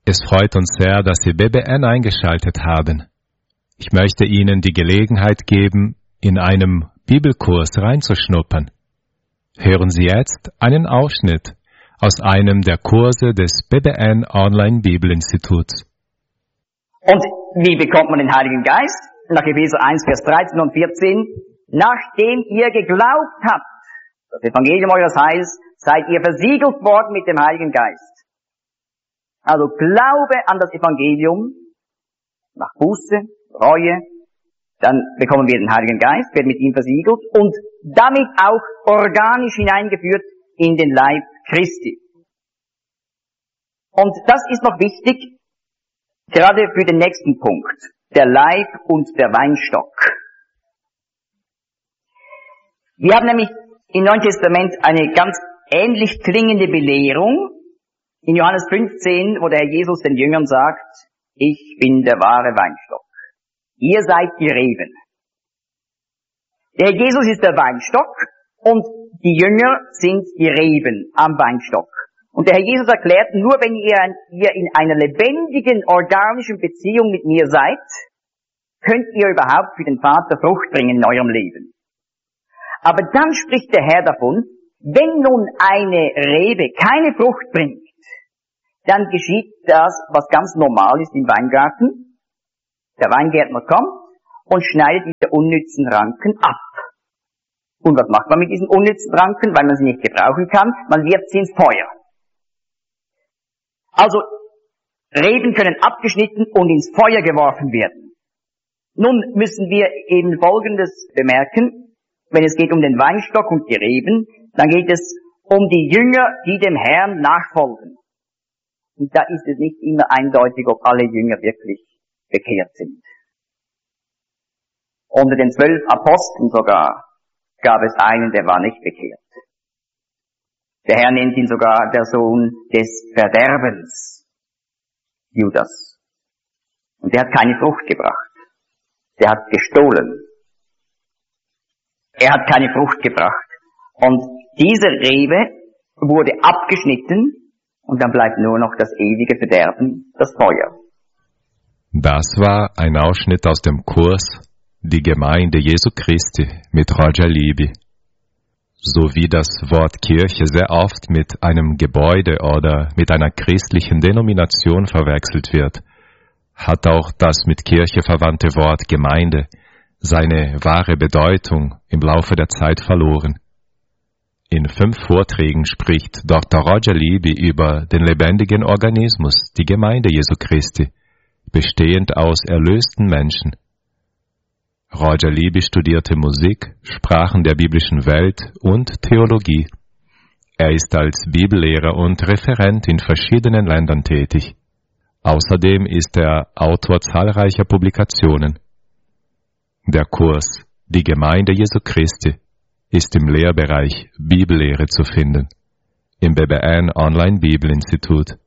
Es freut uns sehr, dass Sie BBN eingeschaltet haben. Ich möchte Ihnen die Gelegenheit geben, in einem Bibelkurs reinzuschnuppern. Hören Sie jetzt einen Ausschnitt aus einem der Kurse des BBN Online Bibelinstituts. Und wie bekommt man den Heiligen Geist? Nach Epheser 1, Vers 13 und 14. Nachdem ihr geglaubt habt, das Evangelium eures Heils, seid ihr versiegelt worden mit dem Heiligen Geist. Also Glaube an das Evangelium, nach Buße, Reue, dann bekommen wir den Heiligen Geist, werden mit ihm versiegelt und damit auch organisch hineingeführt in den Leib Christi. Und das ist noch wichtig, gerade für den nächsten Punkt, der Leib und der Weinstock. Wir haben nämlich im Neuen Testament eine ganz ähnlich klingende Belehrung, in Johannes 15, wo der Herr Jesus den Jüngern sagt, ich bin der wahre Weinstock. Ihr seid die Reben. Der Herr Jesus ist der Weinstock und die Jünger sind die Reben am Weinstock. Und der Herr Jesus erklärt, nur wenn ihr in einer lebendigen, organischen Beziehung mit mir seid, könnt ihr überhaupt für den Vater Frucht bringen in eurem Leben. Aber dann spricht der Herr davon, wenn nun eine Rebe keine Frucht bringt, dann geschieht das, was ganz normal ist im Weingarten. Der Weingärtner kommt und schneidet diese unnützen Ranken ab. Und was macht man mit diesen unnützen Ranken, weil man sie nicht gebrauchen kann? Man wirft sie ins Feuer. Also, Reben können abgeschnitten und ins Feuer geworfen werden. Nun müssen wir eben Folgendes bemerken. Wenn es geht um den Weinstock und die Reben, dann geht es um die Jünger, die dem Herrn nachfolgen. Und da ist es nicht immer eindeutig, ob alle Jünger wirklich bekehrt sind. Unter den 12 Aposteln sogar gab es einen, der war nicht bekehrt. Der Herr nennt ihn sogar der Sohn des Verderbens, Judas. Und der hat keine Frucht gebracht. Der hat gestohlen. Er hat keine Frucht gebracht. Und diese Rebe wurde abgeschnitten und dann bleibt nur noch das ewige Verderben, das Feuer. Das war ein Ausschnitt aus dem Kurs Die Gemeinde Jesu Christi mit Roger Libby. So wie das Wort Kirche sehr oft mit einem Gebäude oder mit einer christlichen Denomination verwechselt wird, hat auch das mit Kirche verwandte Wort Gemeinde seine wahre Bedeutung im Laufe der Zeit verloren. In 5 Vorträgen spricht Dr. Roger Libby über den lebendigen Organismus, die Gemeinde Jesu Christi, bestehend aus erlösten Menschen. Roger Libby studierte Musik, Sprachen der biblischen Welt und Theologie. Er ist als Bibellehrer und Referent in verschiedenen Ländern tätig. Außerdem ist er Autor zahlreicher Publikationen. Der Kurs Die Gemeinde Jesu Christi ist im Lehrbereich Bibellehre zu finden, im BBN Online Bibelinstitut.